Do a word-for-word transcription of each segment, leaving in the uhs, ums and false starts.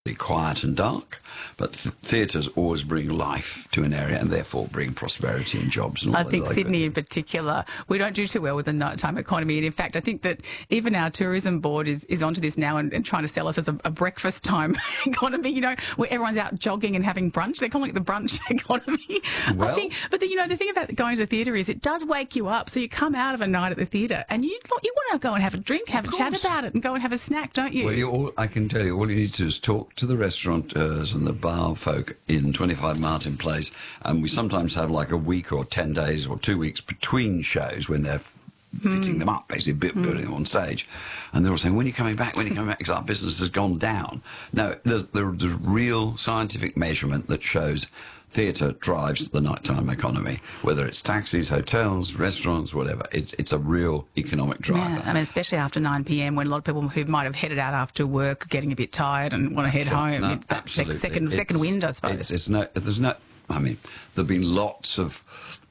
quiet and dark, but th- theatres always bring life to an area and therefore bring prosperity and jobs. And all I think like Sydney that. in particular, we don't do too well with the nighttime economy. And in fact, I think that even our tourism board is, is onto this now and, and trying to sell us as a, a breakfast time economy, you know, where everyone's out jogging and having brunch. They're calling it the brunch economy. Well, I think, but the, you know, the thing about going to the theatre is it does wake you up. So you come out of a night at the theatre and you you want to go and have a drink, have a chat about it and go and have a snack, don't you? Well, you all, I can tell you, all you need to do is talk to the restaurateurs and the bar folk in twenty-five Martin Place, and we sometimes have like a week or ten days or two weeks between shows when they're fitting mm. them up, basically building mm. them on stage, and they're all saying, when are you coming back, when are you coming back, because our business has gone down. No, there's, there's real scientific measurement that shows theatre drives the nighttime economy, whether it's taxis, hotels, restaurants, whatever. It's it's a real economic driver. Yeah, I mean, especially after nine p m when a lot of people who might have headed out after work are getting a bit tired and want to head Sure. home. No, it's that sec- absolutely. second It's- second wind, I suppose. It's, it's no, there's no, I mean, there have been lots of,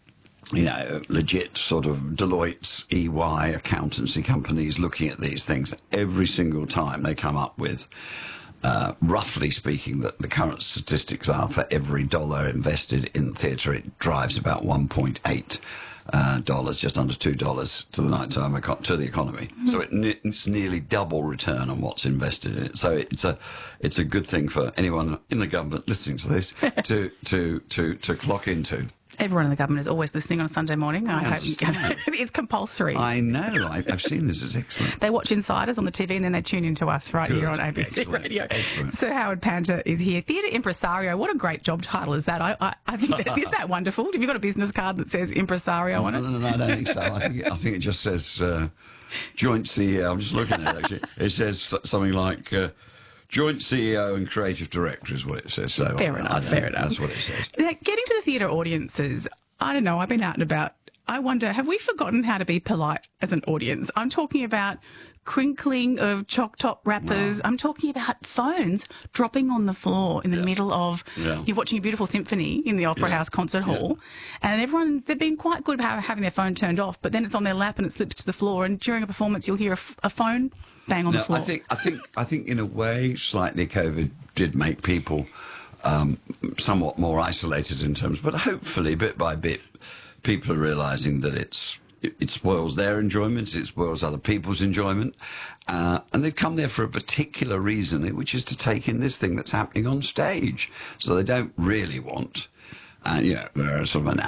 you know, legit sort of Deloitte, E Y, accountancy companies looking at these things. Every single time they come up with, Uh, roughly speaking, that the current statistics are for every dollar invested in theatre, it drives about one point eight uh, dollars, just under two dollars to the nighttime eco- to the economy. Mm-hmm. So it ne- it's nearly double return on what's invested in it. So it's a it's a good thing for anyone in the government listening to this to to to to clock into. Everyone in the government is always listening on a Sunday morning. I, I hope you understand. It's compulsory. I know. I, I've seen this. It's excellent. They watch Insiders on the T V and then they tune into us right Good. here on A B C Excellent. Radio. Excellent. So Howard Panta is here. Theatre impresario. What a great job title is that? I, I, I think that, isn't that wonderful? Have you got a business card that says impresario on No, it? no, no, no, I don't think so. I think it, I think it just says uh, joint C E O. I'm just looking at it, actually. It says something like uh, joint C E O and creative director is what it says. So Fair I, enough, I don't fair know. enough. That's what it says. Now, getting to the theatre audiences, I don't know, I've been out and about. I wonder, have we forgotten how to be polite as an audience? I'm talking about crinkling of chalk top wrappers. Wow. I'm talking about phones dropping on the floor in the Yeah. middle of, Yeah. you're watching a beautiful symphony in the Opera Yeah. House concert hall, and everyone, they've been quite good about having their phone turned off, but then it's on their lap and it slips to the floor, and during a performance you'll hear a, f- a phone bang on No, the floor. I think, I think, I think, in a way, slightly COVID did make people um, somewhat more isolated in terms, but hopefully, bit by bit, people are realising that it's it, it spoils their enjoyment, it spoils other people's enjoyment, uh, and they've come there for a particular reason, which is to take in this thing that's happening on stage. So they don't really want, uh, you know, sort of an